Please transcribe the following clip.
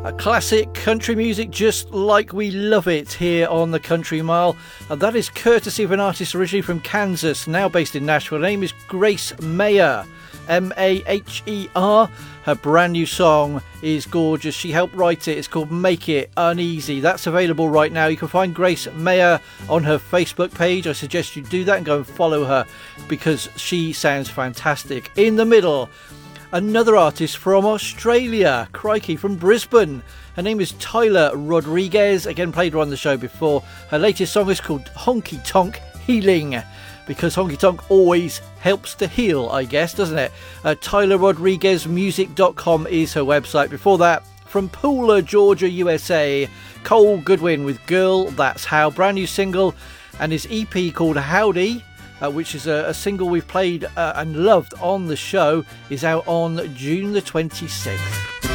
Classic country music just like we love it here on the Country Mile, and that is courtesy of an artist originally from Kansas, now based in Nashville. Her name is Grace Mayer, Maher. Her brand new song is gorgeous. She helped write it. It's called Make It Uneasy. That's available right now. You can find Grace Mayer on her Facebook page. I suggest you do that and go and follow her because she sounds fantastic. In the middle, another artist from Australia, crikey, from Brisbane. Her name is Tyler Rodriguez, again played her on the show before. Her latest song is called Honky Tonk Healing, because honky tonk always helps to heal, I guess, doesn't it? TylerRodriguezmusic.com is her website. Before that, from Pooler, Georgia, USA, Cole Goodwin with Girl That's How, brand new single, and his EP called Howdy, which is a single we've played and loved on the show, is out on June the 26th.